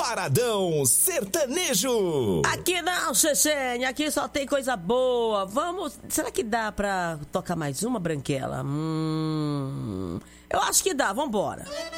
Paradão Sertanejo. Aqui não, Chechene, aqui só tem coisa boa. Vamos, será que dá pra tocar mais uma, Branquela? Eu acho que dá, vambora.